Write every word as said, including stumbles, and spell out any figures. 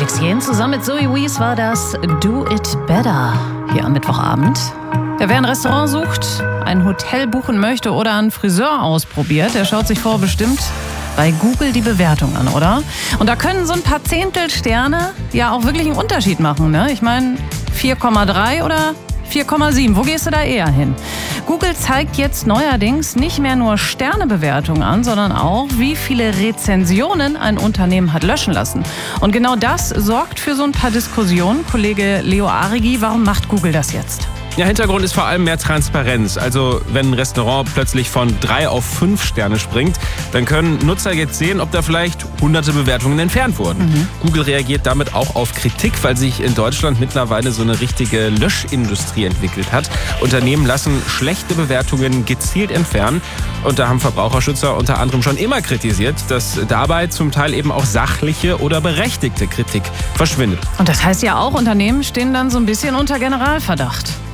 Felix Jähn zusammen mit Zoe Wees war das Do It Better hier am Mittwochabend. Ja, wer ein Restaurant sucht, ein Hotel buchen möchte oder einen Friseur ausprobiert, der schaut sich vor bestimmt bei Google die Bewertung an, oder? Und da können so ein paar Zehntelsterne ja auch wirklich einen Unterschied machen, ne? Ich meine, vier Komma drei oder vier Komma sieben, wo gehst du da eher hin? Google zeigt jetzt neuerdings nicht mehr nur Sternebewertungen an, sondern auch, wie viele Rezensionen ein Unternehmen hat löschen lassen. Und genau das sorgt für so ein paar Diskussionen. Kollege Leo Arigi, warum macht Google das jetzt? Ja, Hintergrund ist vor allem mehr Transparenz. Also wenn ein Restaurant plötzlich von drei auf fünf Sterne springt, dann können Nutzer jetzt sehen, ob da vielleicht hunderte Bewertungen entfernt wurden. Mhm. Google reagiert damit auch auf Kritik, weil sich in Deutschland mittlerweile so eine richtige Löschindustrie entwickelt hat. Unternehmen lassen schlechte Bewertungen gezielt entfernen. Und da haben Verbraucherschützer unter anderem schon immer kritisiert, dass dabei zum Teil eben auch sachliche oder berechtigte Kritik verschwindet. Und das heißt ja auch, Unternehmen stehen dann so ein bisschen unter Generalverdacht.